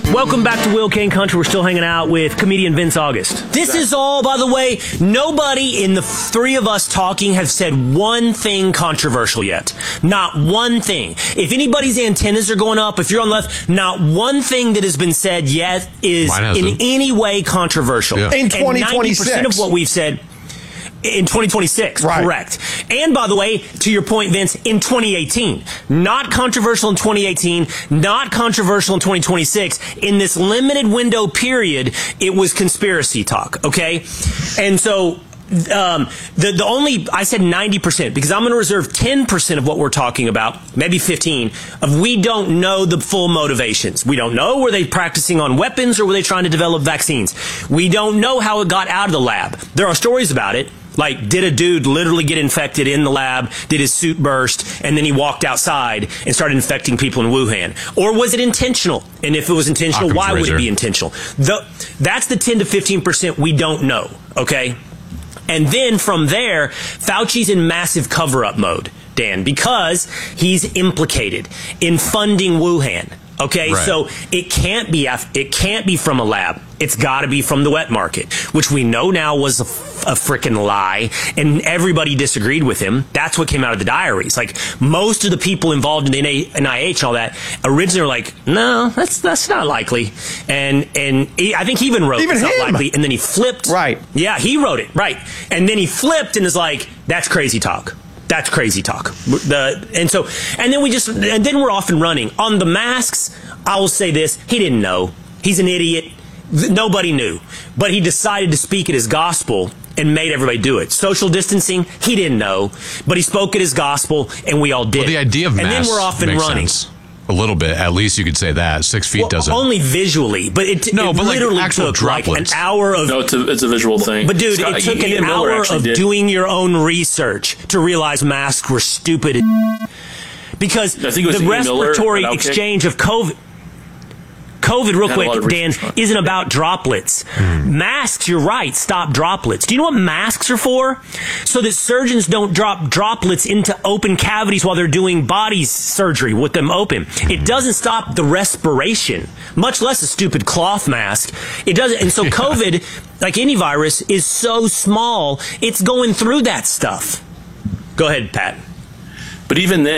Welcome back to Will Kane Country. We're still hanging out with comedian Vince August. This is all, by the way, nobody in the three of us talking have said one thing controversial yet. Not one thing. If anybody's antennas are going up, if you're on the left, not one thing that has been said yet is in any way controversial. Yeah. In 2026. And 90% of what we've said in 2026, right. Correct. And by the way, to your point, Vince, in 2018, not controversial in 2018, not controversial in 2026. In this limited window period, it was conspiracy talk, okay? And so the only, I said 90%, because I'm going to reserve 10% of what we're talking about, maybe 15, of we don't know the full motivations. We don't know, were they practicing on weapons or were they trying to develop vaccines? We don't know how it got out of the lab. There are stories about it. Like, did a dude literally get infected in the lab? Did his suit burst? And then he walked outside and started infecting people in Wuhan? Or was it intentional? And if it was intentional, why would it be intentional? That's the 10 to 15% we don't know, okay? And then from there, Fauci's in massive cover-up mode, Dan, because he's implicated in funding Wuhan. Okay, right. So it can't be from a lab. It's got to be from the wet market, which we know now was a freaking lie, and everybody disagreed with him. That's what came out of the diaries. Like, most of the people involved in the NIH and all that originally were like, no, that's not likely. And I think he even wrote it's not likely, and then he flipped. Right. Yeah, he wrote it, right. And then he flipped and is like, that's crazy talk. That's crazy talk. And then we're off and running. On the masks, I will say this. He didn't know. He's an idiot. Nobody knew. But he decided to speak it as gospel and made everybody do it. Social distancing, he didn't know. But he spoke it as gospel, and we all did. Well, the idea of masks, and then we're off and running. Sense. A little bit, at least you could say that. 6 feet doesn't. Only visually, but it literally like took droplets. like an hour of. No, it's a visual thing. But dude, it took an hour of doing your own research to realize masks were stupid. Because the respiratory exchange of COVID, real quick, Dan, isn't about droplets. Masks, you're right, stop droplets. Do you know what masks are for? So that surgeons don't drop droplets into open cavities while they're doing body surgery with them open. It doesn't stop the respiration, much less a stupid cloth mask. It doesn't. And so COVID, like any virus, is so small, it's going through that stuff. Go ahead, Pat. But even then,